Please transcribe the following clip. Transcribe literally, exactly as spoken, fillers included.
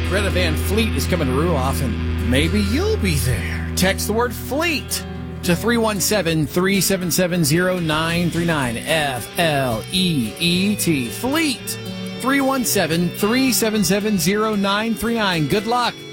Greta Van Fleet is coming to Ruoff, and maybe you'll be there. Text the word FLEET to three one seven, three seven seven, zero nine three nine. F L E E T. FLEET. three one seven, three seven seven, zero nine three nine. Good luck.